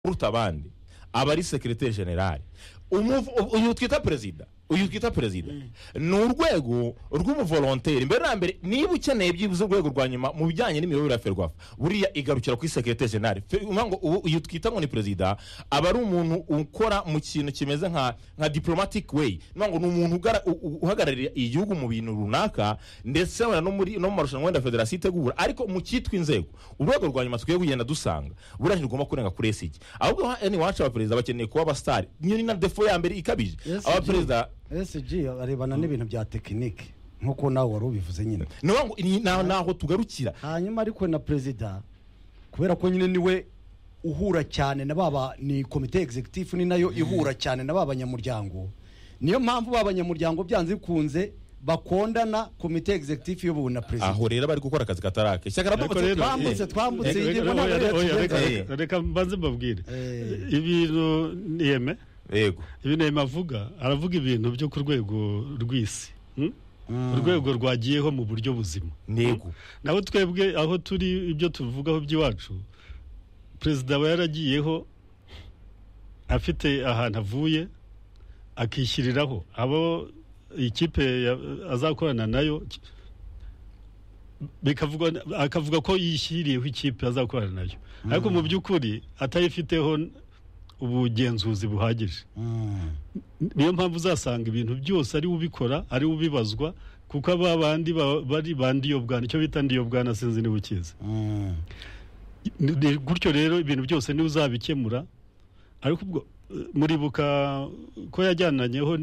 uruta abandi aba ari secrétaire général uyu twita perezida ni urwego rw'umuvolontaire mbere na mbere niba ukeneye byibuze urwego rwa nyuma mu bijyanye n'imiyoborere ya Ferwafa buriya igarukira kuri secrétaire général ngo uyu twita ngo ni perezida aba ari umuntu ukora mu kintu kimeze nka diplomatic way ngo ni umuntu uhagararira igihugu mu bintu runaka ndetse no mu marushanwa wenda federation itegura ariko mu cyitwa inzego urwego rwa nyuma tukwiye kugenda dusanga buriya ntigomba kurenga kuri SG ahubwo wacu abaperezida bakeneye kuba abastar niyo ni na defo ya mbere ikabije abaperezida SG arebana n'ibintu bya tekinike nkuko nawe wari ubivuze nyine naho tugarukira hanyuma ariko na perezida kubera ko nyine niwe uhura cyane na baba ni komite executive ni nayo ihura cyane na babanyamuryango niyo mpamvu babanyamuryango byanze bikunze bakondana komite executive yo buna president aho rero bari gukora akazi katarake cyakara twambutse ingingo reka mbanze mbabwire ibintu niyeme yego ibintu avuga aravuga ibintu byo ku rwego rw'isi urwego rwagiyeho mu buryo buzima nego naho twebwe aho turi ibyo tuvugaho by'iwacu perezida aba yaragiyeho afite ahantu avuye akishyiriraho abo ikipe azakorana nayo akavuga ko yishyiriyeho ikipe azakorana nayo ariko mu by'ukuri atayifiteho ubugenzuzi buhagije niyo mpamvu uzasanga ibintu byose ari ubikora ari ubibazwa kuko aba bandi bari bandiyobwana icyo bita ndiyobwana sinzi niba ukizi gutyo rero ibintu byose niwe uzabikemura ariko ubwo muribuka ko yajyananyeho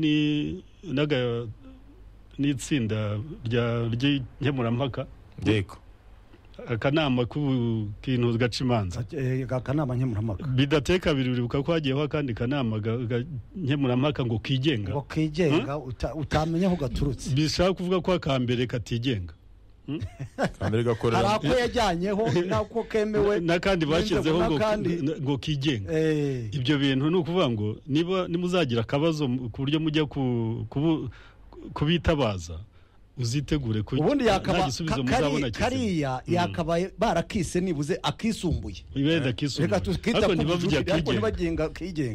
n'itsinda ry'inkemurampaka yego akanama k'ibintu gaca imanza akanama nkemurampaka bidateka biribuka ko hagiyeho akandi kanama nkemurampaka ngo kigenga utamenya aho gaturutse bishaka kuvuga ko akambere katigenga kambere gakorera hari ako yajyanyeho nako kemewe n'akandi bashyizeho ngo kigenga ibyo bintu ni ukuvuga ngo niba nimuzagira akabazo ku buryo mujya kubitabaza uzitegure ko ubundi yakaba kariya yakabaye barakise nibuze akisumbuye ibenda kisumbuye ariko ntibavuga kigenga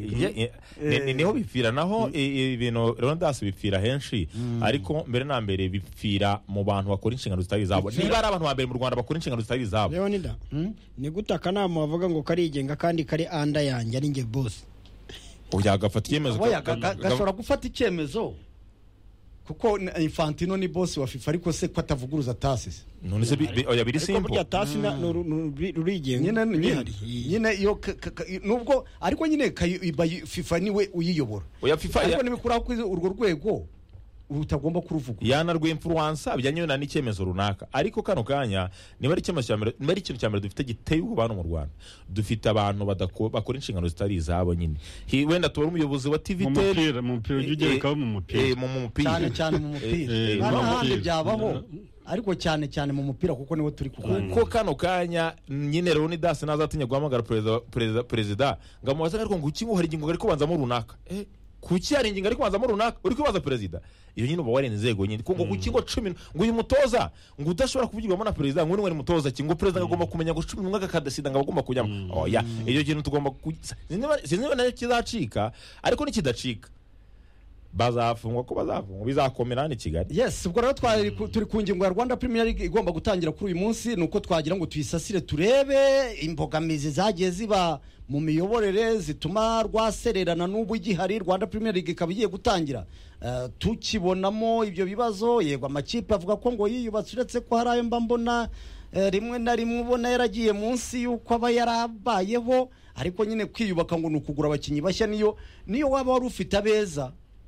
niho bipfira naho ibintu Rondas bipfira henshi ariko mbere na mbere bipfira mu bantu bakora inshingano zitari zabo niba ari abantu bambere mu Rwanda bakora inshingano zitari zabo Leonida ni gutaka nama bavuga ngo karigenga kandi kari anda yanjye ari nge boss yagafata icyemezo gashobora gufata icyemezo kuko Infantino ni boss wa FIFA ariko se ko atavuguruza tasisi none se oya biri simple burya tasi rurigenga nyine iyo nubwo ariko nyine FIFA niwe uyiyobora oya FIFA ariko nibikuraho kuri urwo rwego utagomba kuruvuga yanarwe influencer bijyanye na n'icyemezo runaka ariko kano kanya niba ari icyemezo cyamere niba ari ikintu cyamere dufite giteye ububano mu Rwanda dufite abantu bakora inshingano zitari izabo nyine wenda tubara umuyobozi wa TVT mu mupira ugerekaho mu mupira cyane mu mupira n'ahandi byabaho ariko cyane mu mupira kuko niwe turi kuko kano kanya nyine Leonidas nazatinya guhamagara perezida ngamubaza ariko ngo ukingo hari ingingo ari kubanzamo runaka kuki hari ingingo ari kubanzamo runaka uri kubaza perezida iyo nyine uba warenze inzego nyine ngo kukingo 10 ngo uyu mutoza ngo udashobora kuvugirwamo na perezida ngo ni mutoza kingo perezida agomba kumenya ngo 10 mwaka kadasida ngo agomba kujyamo oya iyo kintu tugomba sinzi na kizacika ariko nikidacika bazafungwa ko bazafungwa bizakomera ni Kigali yes ubwo rero turi ku ngingo ya Rwanda Premier League igomba gutangira kuri uyu munsi nuko twagira ngo tuyisasire turebe imbogamizi zagiye ziba mu miyoborere zituma rwasererana n'ubu igihari Rwanda Premier League ikabiye gutangira tukibonamo ibyo bibazo yego amakipe avuga ko ngo yiyubatse uretse ko hari ayo mbona rimwe na rimwe ubona yaragiye munsi yuko aba yarabayeho ariko nyine kwiyubaka ngo nukugura abakinyi bashya niyo waba wari ufite abeza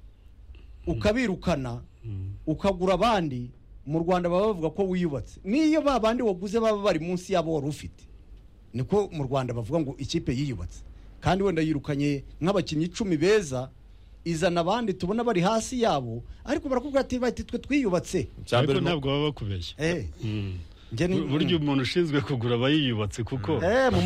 ukabirukana ukagura abandi mu Rwanda baba bavuga ko wiyubatse niyo babandi waguze baba bari munsi yabo wari ufite niko mu Rwanda bavuga ngo ikipe yiyubatse kandi wenda yirukanye nk'abakinyi 10 beza izana abandi tubona bari hasi yabo ariko barakubwira ati bati twe twiyubatse ariko ntabwo baba bakubeshya buryo umuntu ushinzwe kugura abayiyubatse kuko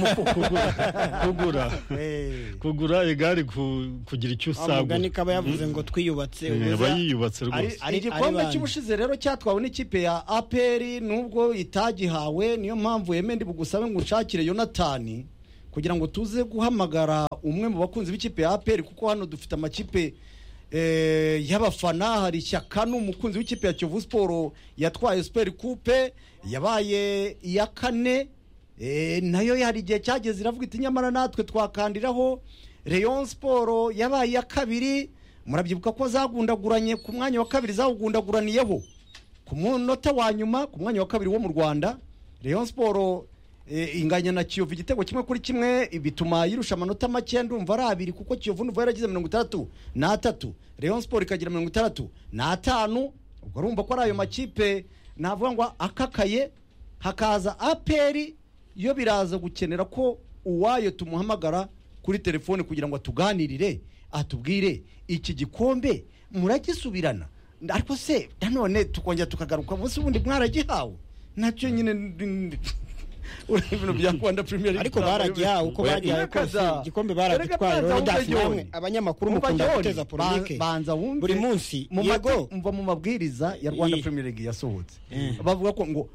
kugura egari kugira icyo usagura umugani kaba yavuze ngo twiyubatse abayiyubatse rwose igikombe cy'ubushize rero cyatwawe n'ikipe ya APR nubwo itagihawe niyo mpamvu Yemendi bugusabe ngo ushakire Jonathan kugira ngo tuze guhamagara umwe mu bakunzi b'ikipe ya APR, kuko hano dufite amakipe y'abafana. hari Ishyaka n'umukunzi w'ikipe ya Kiyovu Sport yatwaye Super Coupe yabaye iya 4, nayo hari igihe cyageze iravuga iti nyamara natwe twakandiraho. Rayon Sport yabaye iya 2, murabyibuka ko zagundaguranye ku mwanya wa 2, zawugundaguraniyeho ku munota wa nyuma ku mwanya wa 2 wo mu Rwanda. Rayon Sport inganya na Kiyovu igitego 1-1 bituma yirusha amanota make, ndumva ari 2, kuko Kiyovu ndumva yaragize 63, Rayon Sport ikagira 65. ubwo urumva ko ari ayo makipe navuga ngo akakaye. Hakaza APR yo biraza gukenera ko uwayo tumuhamagara kuri telefone kugira ngo atuganirire, atubwire iki gikombe muragisubirana, ariko se nanone tukongera tukagaruka munsi ubundi mwaragihawe nacyo nyine ibintu bya Rwanda Premier League. ariko baragihawe uko bagihawe kose igikombe baragitwaye. rero ndafite abanyamakuru mukunda guteza polemique banza wumve buri munsi. yego mva mu mabwiriza ya Rwanda Premier League yasohotse, bavuga ko ngo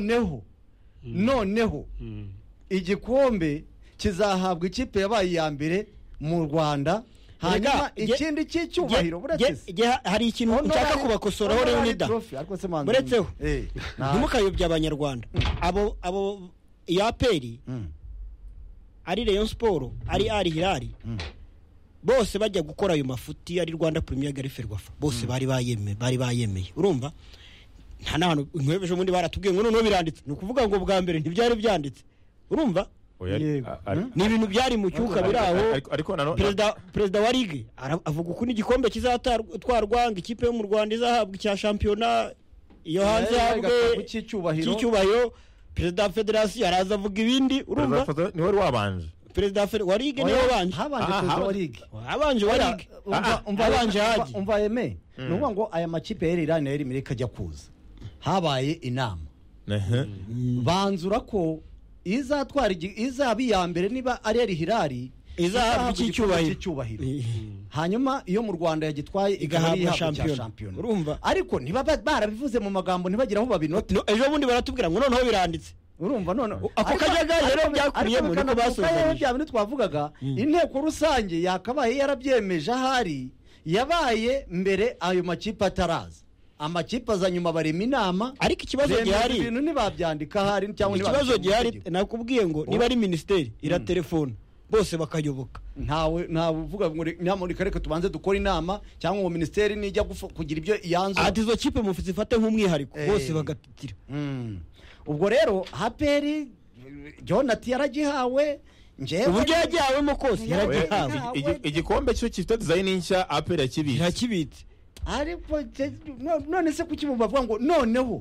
noneho igikombe kizahabwa ikipe yabaye ya mbere mu Rwanda. hanyuma ikindi cy'icyubahiro hari ikintu nshaka kubakosoraho rero nida buretseho ntimukayobye abanyarwanda. abo ya APR ari Rayon Sport ari Al Hilal bose bajya gukora ayo mafuti ari Rwanda Premier League Ferwafa bose bari bayemeye. urumva nta nahantu nkwebeje mundi baratubwiye ngo noneho biranditse, ni ukuvuga ngo bwa mbere ntibyari byanditse. urumva ni ibintu byari mu cyuka biraho. Perezida wa Ligue avuga uko n'igikombe kizatwarwa ngo ikipe yo mu Rwanda izahabwa icya shampiyona iyo hanze habwe cy'icyubahiro. Perezida wa Federasiyo araza avuga ibindi. urumva ni wari wabanje perezida wa Ligue niwe wabanje habanje wa Ligue umva haji umva yeme nuvuga ngo aya makipe y'Iran yari mireka ajya kuza, habaye inama banzura ko izatwara izaba iya mbere niba ari Al Hilal izahabwa icyubahiro, hanyuma iyo mu Rwanda yagitwaye igahabwa shampiyona. urumva ariko niba barabivuze mu magambo ntibagira aho babinota. ejo bundi baratubwira ngo noneho biranditse. urumva none ako kajagari rero byakuyemo niko basoje bya bintu twavugaga. inteko rusange yakabaye yarabyemeje ahari yabaye mbere ayo makipe ataraza. amakipe azanyuma barema inama, ariko ikibazo gihari ibintu ntibabyandika ahari cyangwa ikibazo gihari nakubwiye ngo niba ari ministeri ira telefone bose bakayoboka. ntawe uvuga ngo nyamuneka reka tubanze dukora inama cyangwa ngo ministeri nijya kugira ibyo yanzu ati izo kipe mufite ifate nk'umwihariko bose bagatitira. ubwo rero APR Jonathan yaragihawe uburyo yagihawemo kose yaragihawe. igikombe cyo gifite design nshya APR yakibitse. ariko none se kuki bavuga ngo noneho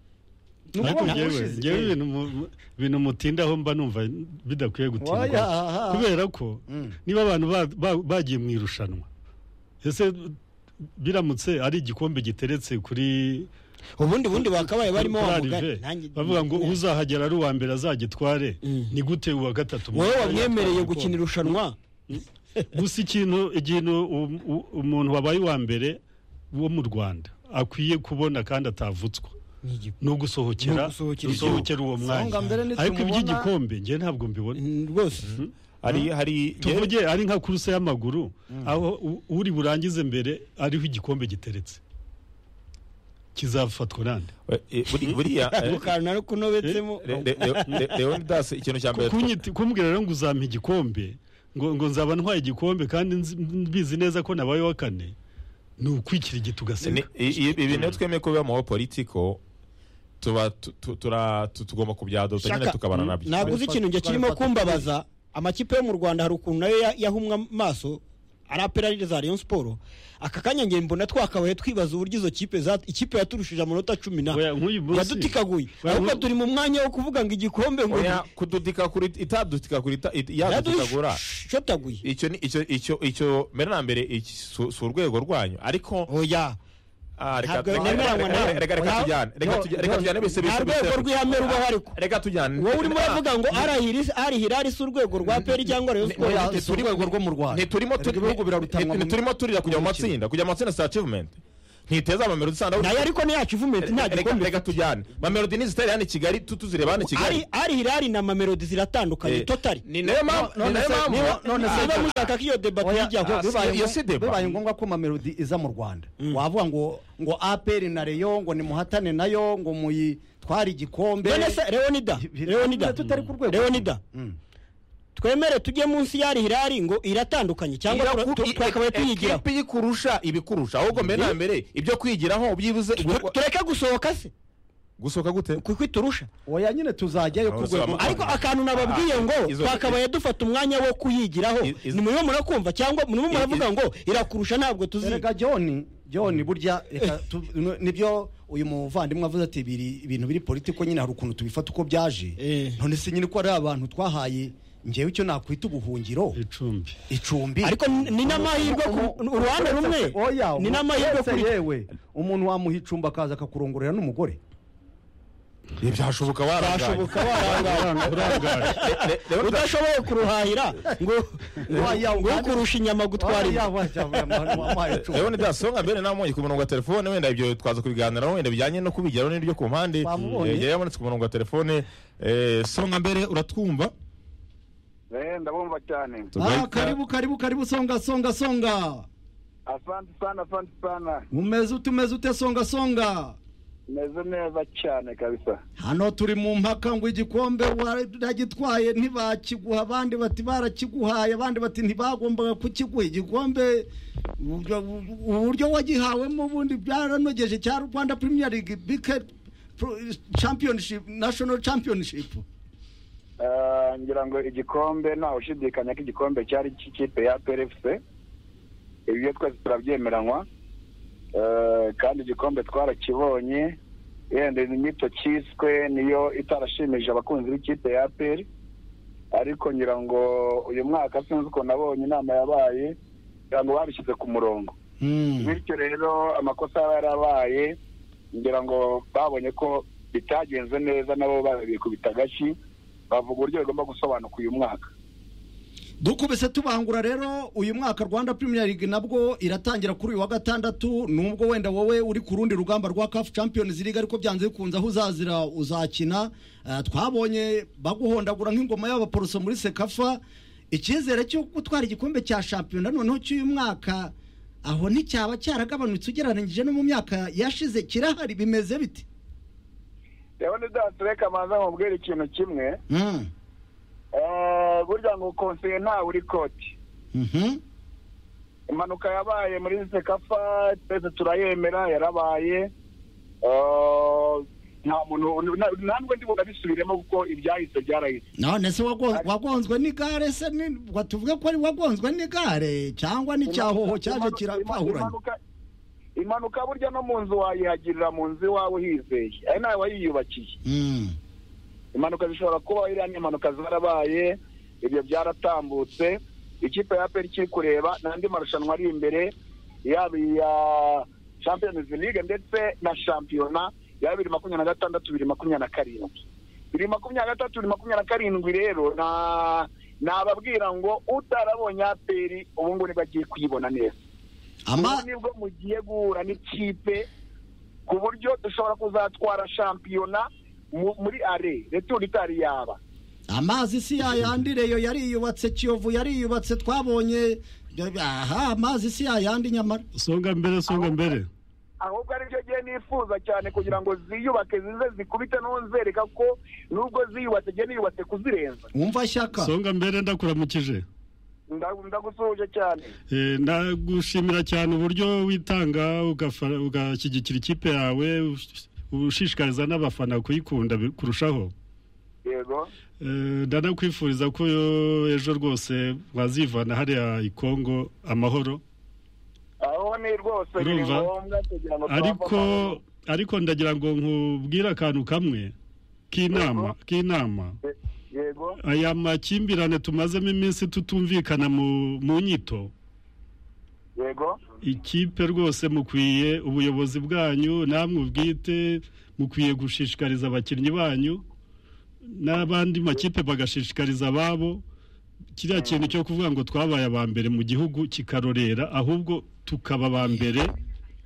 ngewe ibintu mutindaho mba numva bidakwiye gutinda, kubera ko niba abantu bagiye mu irushanwa ese biramutse ari igikombe giteretse kuri ubundi bakabaye barimo bavuga ngo uzahagera ari uwa mbere azagitware, ni gute uwa gatatu wowe wamwemereye gukina irushanwa. gusa ikintu umuntu wabaye uwa mbere wo mu Rwanda akwiye kubona kandi atavutswa no gusohokera uwo mwanya. ariko iby'igikombe nge ntabwo mbibona rwose. tuvuge ari nka kuruse y'amaguru aho uri burangize mbere ariho igikombe giteretse kizafatwa nande buriya ukana no kunobetsemo Leonidas ikintu cya mbere kumbwira rero ngo uzampa igikombe ngo nzaba ntwaye igikombe kandi mbizi neza ko nabaye wa 4 ni ukwikira igiti ugaseka. ibi natwe twemeye ko biba mu politiko tugomba kubyadota nyine tukabana nabyo. ntabwo uzi ikintu nge kirimo kumbabaza. amakipe yo mu Rwanda hari ukuntu nayo yahumwa amaso ari APR za Rayon Sport. aka kanya nge mbona twakabaye twibaza uburyo izo ikipe yaturushije amanota 10 yadutikaguye, ahubwo turi mu mwanya wo kuvuga ngo igikombe ngo kudutika kuri itadutika kuri yadutikagura shotaguye. icyo mbere na mbere su urwego rwanyu ariko oya reka tujyane bise urwego rw'ihame rubaho ariko reka tujyane wowe urimo uravuga ngo Al Hilal si urwego rwa APR cyangwa Rayon Sport si urwego rwo mu Rwanda. ntiturimo turira kujya mu matsinda si achievement. ntiteza Mamelodi Sundowns nayo ariko niyacu ivumenti nta gikombe reka tujyane Mamelodi ni zitari hano i Kigali tuzireba hano i Kigali ari Hilal na Mamelodi ziratandukanye totally ni nayo mpamvu none se niba mushaka ko iyo debate yijyaho bibaye ngombwa ko Mamelodi iza mu Rwanda wavuga ngo APR na Rayon ngo nimuhatane nayo ngo muyitware igikombe none se Leonida twemere tujye munsi yari Hilal ngo iratandukanye cyangwa twakabaye tuyigiraho ikipe yikurusha ibikurusha ahubwo mbere na mbere ibyo kwigiraho byibuze tureke gusohoka se gusohoka gute kwiturusha oya nyine tuzajyayo ku rwego ariko akantu nababwiye ngo twakabaye dufata umwanya wo kuyigiraho ni mwe murakumva cyangwa mwe muravuga ngo irakurusha ntabwo tuzi rega John burya nibyo uyu muvandimwe avuze ati ibintu biri politiko nyine hari ukuntu tubifata uko byaje none se nyine ko ari abantu twahaye ngewe icyo nakwita ubuhungiro icumbi ariko ni n'amahirwe uruhande rumwe ni n'amahirwe kuri yewe umuntu wamuha icumbi akaza akakurongorera n'umugore byashoboka udashoboye kuruhahira ngo ukurusha inyama gutwara rero ni dasonga mbere namonye ku murongo wa telefone wenda ibyo twaza kubiganiraho wenda bijyanye no kubigeraho n'iryo ku mpande yabonetse ku murongo wa telefone songa mbere uratwumva ndabumva cyane karibu songa asante sana umeze ute songa meze neza cyane kabisa hano turi mu mpaka ngo igikombe waragitwaye ntibakiguha abandi bati barakiguhaye abandi bati ntibagombaga kukiguha igikombe uburyo wagihawemo ubundi byaranogeje cya Rwanda Premier League Big Championship National Championship ngira ngo igikombe ntawe ushidikanya ko igikombe cyari cy'ikipe ya PFC ibyo twese turabyemeranywa kandi igikombe twarakibonye yenda inyito cyiswe niyo itarashimije abakunzi b'ikipe ya APR ariko ngira ngo uyu mwaka sinzi uko nabonye inama yabaye ngira ngo babishyize ku murongo bityo rero amakosa yarabaye ngira ngo babonye ko bitagenze neza nabo babikubita agashyi bavuga uburyo bigomba gusobanuka uyu mwaka dukubise tubangura rero uyu mwaka Rwanda Premier League nabwo iratangira kuri uyu wa gatandatu nubwo wenda wowe uri ku rundi rugamba rwa CAF Champions League ariko byanze bikunze aho uzazira uzakina twabonye baguhondagura nk'ingoma y'abaporoso muri Sekafa icyizere cyo gutwara igikombe cya shampiyona noneho cy'uyu mwaka aho nticyaba cyaragabanutse ugereranije no mu myaka yashize kirahari bimeze biti rero ndatureka manza nkubwira ikintu kimwe burya ngo konseye ntawe uri koti impanuka yabaye muri Sekafa twese turayemera yarabaye nta muntu ntabwo ndi buga bisubiremo kuko ibyahise byarahise none se wagonzwe n'igare se tuvuge ko ari wagonzwe n'igare cyangwa n'icyahoho cyaje kirapahuranye impanuka burya no mu nzu wayihagirira mu nzu iwawe hizeye ari nawe wayiyubakiye impanuka zishobora kuba iriya n'impanuka zarabaye ibyo byaratambutse ikipe ya APR kiri kureba n'andi marushanwa ari imbere yaba iya Champions League ndetse na shampiyona ya 2026 2027 2026 rero nababwira ngo utarabonye APR ubu ngo bagiye kuyibona neza nibwo mugiye guhura n'ikipe ku buryo dushobora kuzatwara shampiyona muri are retour itari yaba amazi si yayandi reyo yariyubatse Kiyovu yariyubatse twabonye amazi si yayandi nyamara songa mbere ahubwo ari byo gihe nifuza cyane kugira ngo ziyubake zize zikubite nonzereka ko nubwo ziyubatse gihe niyubatse kuzirenza umva shyaka songa mbere ndakuramukije ndagusuje cyane ndagushimira cyane uburyo witanga ugashyigikira ikipe yawe ushishikariza n'abafana kuyikunda kurushaho yego ndanakwifuriza ko ejo rwose wazivana hariya i Kongo amahoro aho ni rwose biri ngombwa kugira ngo ariko ndagira ngo nkubwire akantu kamwe k'inama yego aya makimbirane tumazemo iminsi tutumvikana mu nyito yego ikipe rwose mukwiye ubuyobozi bwanyu namwe ubwite mukwiye gushishikariza abakinnyi banyu n'abandi makipe bagashishikariza ababo kiriya kintu cyo kuvuga ngo twabaye aba mbere mu gihugu kikarorera ahubwo tukaba aba mbere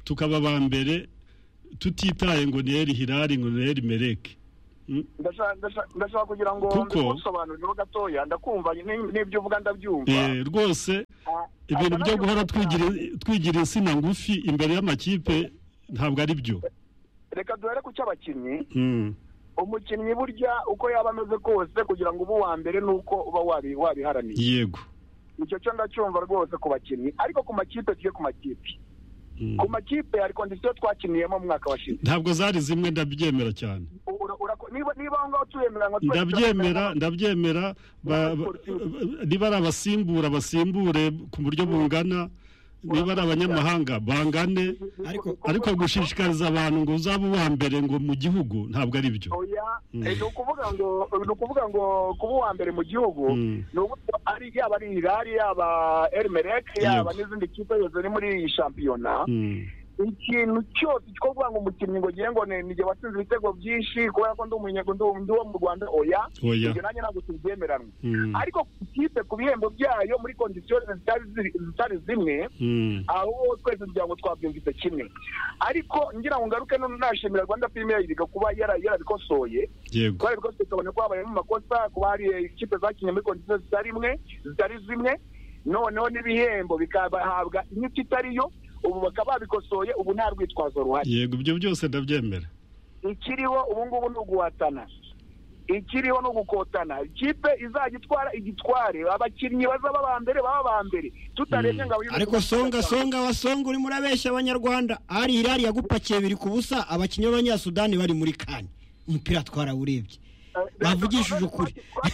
tukaba ba mbere tutitaye ngo ni Eri Hilali ngo ni Eri Mereke. ndashaka kugira ngo nsobanurire gatoya ndakumva n'ibyo uvuga ndabyumva rwose ibintu byo guhora twigira insina ngufi imbere y'amakipe ntabwo ari byo. Reka duhere ku cy'abakinnyi. Umukinnyi burya uko yaba ameze kose kugira ngo ube uwa mbere nuko uba wabiharaniye. Yego, icyo cyo ndacyumva rwose ku bakinnyi, ariko ku makipe tuye ku makipe ku makipe hari kondisiyo twakiniyemo mu mwaka washize ntabwo zari zimwe, ndabyemera cyane. niba aho ngaho tuyemeranywa ndabyemera niba ari abasimbura basimbure ku buryo bungana, niba ari abanyamahanga bangane, ariko gushishikariza abantu ngo uzabe uwa mbere ngo mu gihugu ntabwo ari byo. ni ukuvuga ngo kuba uwa mbere mu gihugu yaba ari Hilali yaba Eri Mereke yaba n'izindi kipe zose ziri muri iyi shampiyona. Ikintu cyose cyo kuvuga ngo umukinnyi ngo ngiye ngo nige watsinze ibitego byinshi kubera ko ndi wo mu Rwanda ibyo nanjye ntabwo tubyemeranwa. Ariko ku kipe ku bihembo byayo muri kondisiyo zitari zimwe aho twese kugira ngo twabyumvise kimwe. Ariko ngira ngo ngaruke nashimira Rwanda Premier League kuba yarabikosoye kubera ko tukabona ko habayemo amakosa, kuba hari ikipe zakinye muri kondisiyo zitari zimwe, noneho n'ibihembo bikabahabwa inyito itariyo, ubu bakaba babikosoye, ubu nta rwitwazo ruhari. Yego, ibyo byose ndabyemera. Ikiriho ubu ngubu ni uguhatana, ikiriho no gukotana. Ikipe izajya igitware, abakinnyi bazaba ba mbere tutarenye ngo ariko songa uri murabeshya abanyarwanda. Ari Hilali yagupakiye 2-0, abakinnyi b'Abanyasudani bari muri kane, umupira twarawurebye bavugishije ukuri.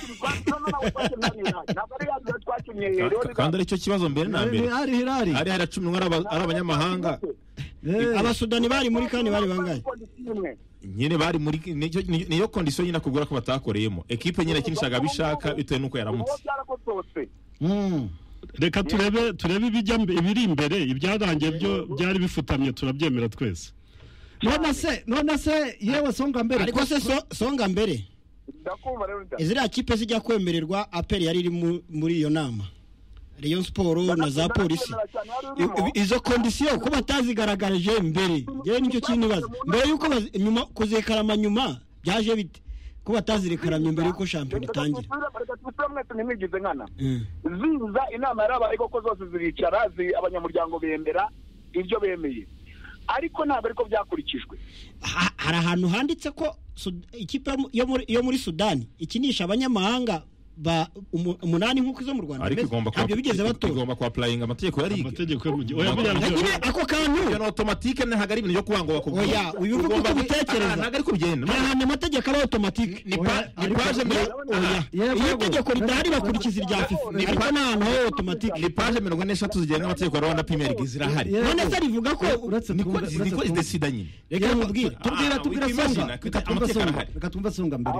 kandi aricyo kibazo mbere na mbere ari Hilali ari 10 ari abanyamahanga. Abasudani bari muri kane bari bangaye nyine bari muri niyo kondisiyo nyine akubwira ko batakoreyemo, ekipe nyine kinishaga bishaka bitewe nuko yaramutse. Reka turebe ibiri imbere, ibyarangiye byo byari bifutamye turabyemera twese. none se yewe songa mbere, ariko se songa mbere iziriya kipe zijya kwemererwa aperi yari iri muri iyo nama, Rayon Sport na za polisi, izo kondisiyo ko batazigaragaje mbere, yewe nicyo kintu baza mbere yuko nyuma kuzekarama nyuma byaje bite ko batazirekaramye mbere yuko shampiyona itangira. Ziza inama yarabaye ko zose ziricara abanyamuryango bemera ibyo bemeye, ariko ntabwo ariko byakurikijwe. Hari ahantu handitse ko ikipe yo muri Sudani ikinisha abanyamahanga 8 nk'uko izo mu Rwanda ntabyo bigeze batora. Igomba ku applying amategeko ya ligue, amategeko y'umujyi. Ako kantu no automatique ne hagari ibintu byo kubanga bakugwa. Uyu uvuga ko bitekereza ntabwo ari kubigenda. Nta amategeko aba automatique. Ni page iyo tegeko ridahari bakurikiza irya FIFA. Ariko nta hantu ho automatique. Ni page 43 zigenga amategeko ya Rwanda Premier League zirahari. None se rivuga ko niko idesida nyine. Reka mubwire tubwira songa mbere.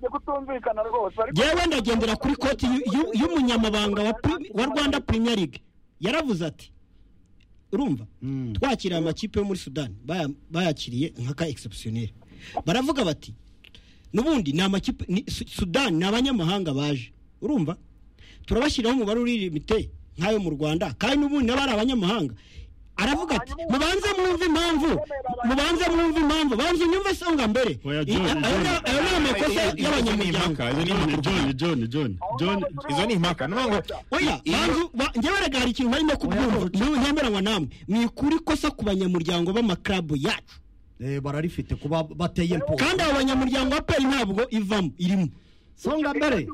Yewe ndagendera kuri koti y'umunyamabanga wa Rwanda Premier League yaravuze ati, urumva twakiriye amakipe yo muri Sudani bayakiriye nk'aka exceptionnel, baravuga bati nubundi ni amakipe Sudani n'abanyamahanga baje, urumva turabashyiraho umubare uri limite nk'ayo mu Rwanda kandi nubundi n'abari abanyamahanga. Aravuga ati mubanze mwumve impamvu banze nyumve songa mbere. Ayo ni amakosa y'abanyamuryango. John izo ni impaka ngo oya njyewe regara ikintu barimo kubyumva ntemeranywa namwe, mwikuri kosa ku banyamuryango b'amaklabu yacu bararifite kuba bateye mpo, kandi abo banyamuryango aperi ntabwo irimo songa mbere.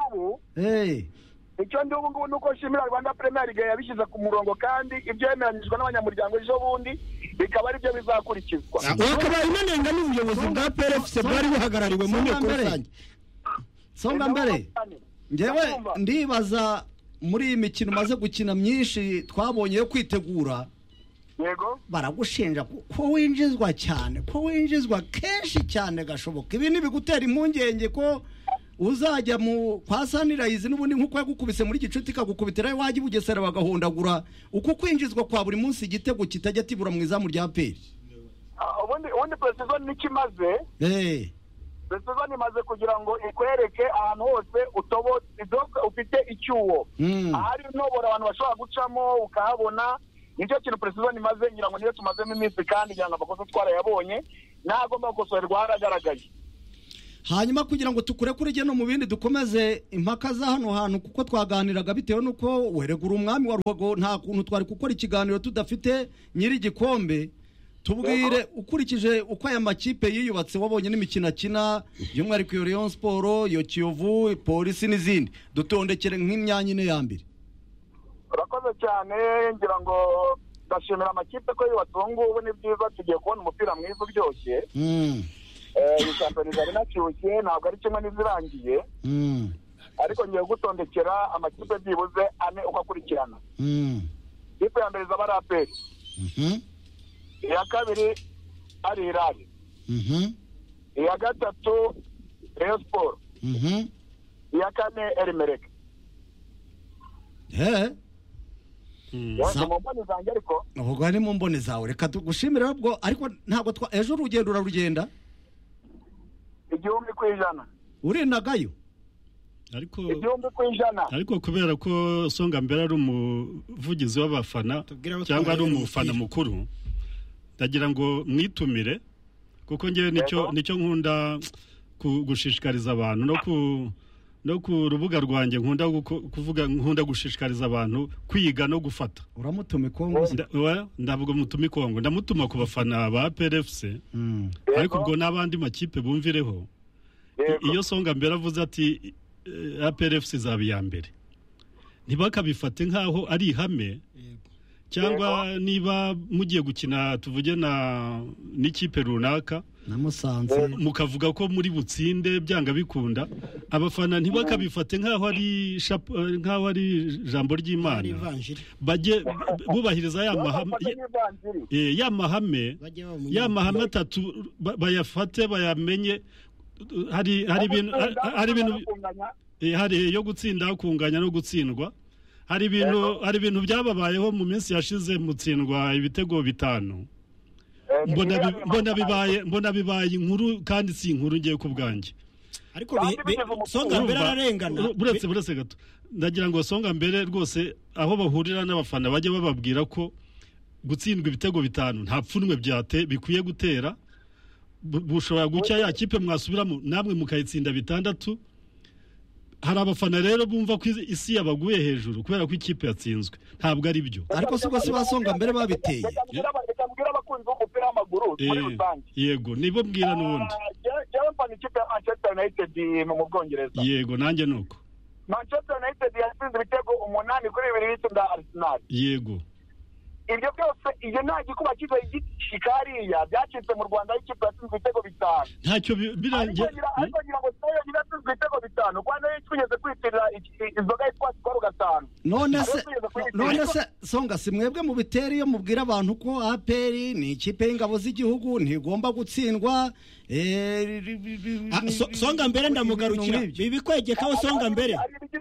Icyo ndi ubu ngubu nuko shimira Rwanda Premier League yabishyize ku murongo, kandi ibyo yemeranyijwe n'abanyamuryango ejo bundi bikaba ari byo bizakurikizwa. Wakabaye inenga n'ubuyobozi bwa PRFC bwari buhagarariwe mu nteko rusange. Songa mbere, njyewe ndibaza muri iyi mikino maze gukina myinshi twabonye yo kwitegura, yego baragushinja ko winjizwa cyane, ko winjizwa kenshi cyane gashoboka. Ibi ntibigutera impungenge ko uzajya kwa Sunrise n'ubundi nk'uko yagukubise muri Gicuti kagukubitira wajya Bugesera bagahondagura uko kwinjizwa kwa buri munsi igitego kitajya tibura mu izamu rya Peri? ubundi precision nikimaze precision imaze kugira ngo ikwereke ahantu hose ufite icyuwo ahari nobora abantu bashobora gucamo ukahabona nicyo kintu preseason imaze ngira ngo niyo tumazemo iminsi kandi ngira ngo amakosa twarayabonye nagomba gukosorerwa haragaragaye. Hanyuma kugira ngo tukurekure ujye no mu bindi dukomeze impaka za hano hantu kuko twaganiraga bitewe nuko weregura umwami wa Ruhago nta kuntu twari gukora ikiganiro tudafite nyiri igikombe. Tubwire ukurikije uko aya makipe yiyubatse wabonye n'imikino akina by'umwihariko iyo Rayon Sport, iyo Kiyovu, Polisi n'izindi dutondekere nk'imyanya ine ya mbere. Urakoze cyane ngira ngo ndashimira amakipe ko yubatse ubu ngubu ni byiza tugiye kubona umupira mwiza uryoshye. Iyi shampiyona izaba inacyushye ntabwo ari kimwe n'izirangiye ariko ngiye gutondekera amakipe byibuze ane uko akurikirana. Ikipe ya mbere izaba ari APR, iya kabiri ari Hilal, iya gatatu Rayon Sport, iya kane Elimelek. Mu mboni zanjye ariko ubwo ari mu mboni zawe reka tugushimire ubwo ariko ntabwo ejo urugendo urarugenda 100%. Urinagayo ariko 100%. ariko kubera ko Songa Mbere ari umuvugizi w'abafana cyangwa ari umufana mukuru ndagira ngo mwitumire kuko ngewe nicyo nkunda gushishikariza abantu no ku rubuga rwanjye nkunda gushishikariza abantu kwiga no gufata. Uramutume Kongo ndavuga mutume Kongo ndamutuma ku bafana ba PRFC ariko ubwo n'abandi makipe bumvireho iyo Songa Mbere avuze ati PRFC zabi ya mbere ntibakabifate nkaho ari ihame cyangwa niba mugiye gukina tuvuge n'ikipe runaka namusanze mukavuga ko muri butsinde byanga bikunda abafana ntibakabifate nkaho ari jambo ry'Imana baje bubahiriza ya mahame atatu bayafate bayamenye hari yo gutsinda kunganya no gutsindwa hari ibintu byababayeho mu minsi yashize mutsindwa ibitego 5 mbona bibaye inkuru kandi si inkuru ngiye ku bwanjye ariko Songa Mbere ararengana buretse gato ndagira ngo Songa Mbere rwose aho bahurira n'abafana bajye bababwira ko gutsindwa ibitego 5 nta pfunwe bikwiye gutera bushobora gucya ya kipe mwasubiramo namwe mukayitsinda 6. Hari abafana rero bumva ko isi yabaguye hejuru kubera ko ikipe yatsinzwe ntabwo ari byo ariko si bose basonga mbere babiteye mbwira abakunzi b'umupira w'amaguru muri rusange yego nibo mbwira n'ubundi jewe mfana ikipe ya Manchester United mu Bwongereza yego nanjye nuko Manchester United yatsinze ibitego 8 kuri 2 y'itsinda Arsenal yego ibyo byose iyo nta gikuba kiza igishikariya byacitse mu Rwanda ikipe yatsinze ibitego 5 ntacyo birangiye ariko ngira ngo nayo yatsinze ibitego 5 Rwanda yitwigeze kwitirira inzoga yitwa Skol 5 none se Songa si mwebwe mu biteri yo mubwira abantu ko APR ni ikipe y'ingabo z'igihugu ntigomba gutsindwa Songa Mbere ndamugarukira bibikwegekaho Songa Mbere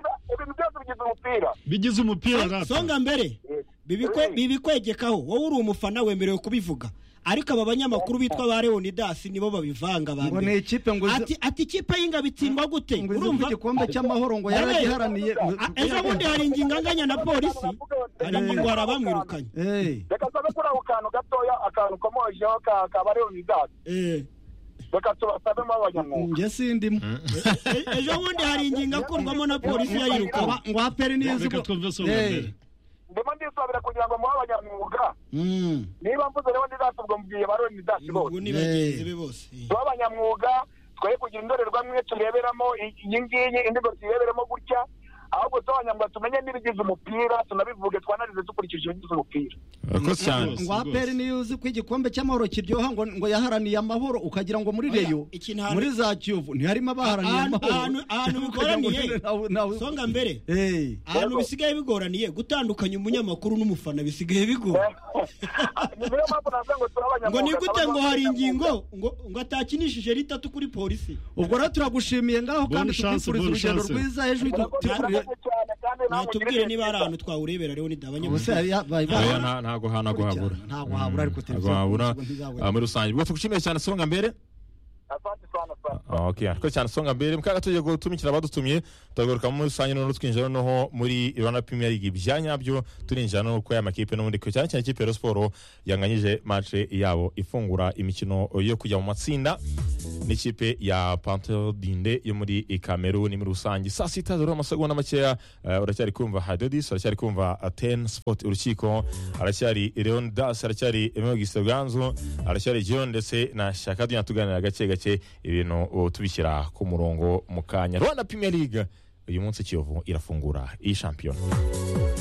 bigize umupira Songa Mbere bibikwegekaho wowe uri umufana wemerewe kubivuga ariko aba banyamakuru bitwa ba Leonidas nibo babivanga ngo ni ikipe ngo ati ikipe y'ingabo itsindwa gute urumva igikombe cy'amahoro ngo yaragiharaniye ejo bundi hari inginganganya na polisi arimo ngo arabamwirukanye reka sabe kuri ako kantu gatoya akantu komojeho ka ba Leonidas reka tubasabemo abanyamwuga nge sindimo ejo bundi hari ingingo akurwamo na polisi yayirukana ngo APR nizo ndimo ndisabira kugira ngo muhe abanyamwuga niba mvuze rero ndizasubwo mbwiye ba Leonidas bose abanyamwuga twaye kugira indorerwamwe tureberamo iyi ngiyi indigo tureberamo gutya ahubwo abanyamwuga tumenye n'ibigize umupira tunabivuge twanarize dukurikije ibigize umupira ngo APR niyo uzi ko igikombe cy'amahoro kiryoha ngo yaharaniye amahoro ukagira ngo muri Reyo muri za Kiyovu ntiharimo abaharaniye amahoro ahantu bigoraniye Songa Mbere ahantu bisigaye bigoraniye gutandukanya umunyamakuru n'umufana bisigaye bigora ngo ni gute ngo hari ingingo ngo atakinishije 3 kuri polisi ubwo rero turagushimiye ngaho kandi tukifuriza urugendo rwiza ejo natubwire niba ari ahantu twawurebera rero nidabanyamaguru ntago habura ariko muri rusange ubwo tugushimiye cyane Songa Mbere asante sana Okay, ariko cyane songa mbere mukaga tujye gutumikira abadutumye tugagaruka muri rusange no twinjira noho muri Rwanda Premier League byanyabyo turinjira no ko ya makipe no muri cyane cyane ikipe ya Sport yanganyije match yabo ifungura imikino yo kujya mu matsinda n'ikipe ya Panthère Dinde yo muri Cameroon muri rusange saa 6 zero amasegonda makeya uracyari kumva Hadodis uracyari kumva Aten Sport urukiko aracyari Leon Das aracyari Emile Giseganzo aracyari John ndetse na Shaka tuganira gake ibintu tubishyira ku murongo mu kanya Rwanda Premier League uyu munsi Kiyovu irafungura iyi shampiyona